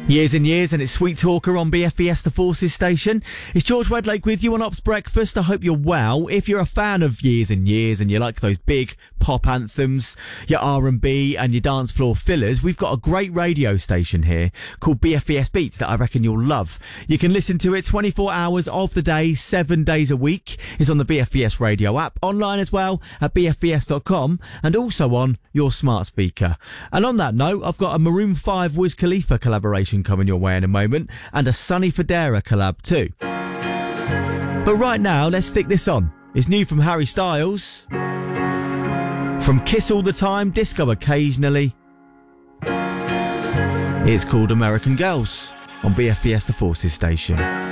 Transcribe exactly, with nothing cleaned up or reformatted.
Years and years, and it's Sweet Talker on B F B S The Forces station. It's George Wedlake with you on Ops Breakfast. I hope you're well. If you're a fan of Years and Years and you like those big pop anthems, your R and B and your dance floor fillers, we've got a great radio station here called B F B S Beats that I reckon you'll love. You can listen to it twenty-four hours of the day, seven days a week. It's on the B F B S radio app, online as well at b f b s dot com, and also on your smart speaker. And on that note, I've got a Maroon five Wiz Khalifa collaboration coming your way in a moment, and a Sonny Fodera collab too. But right now, let's stick this on. It's new from Harry Styles, from Kiss All the Time, Disco Occasionally. It's called American Girls on B F B S The Forces station.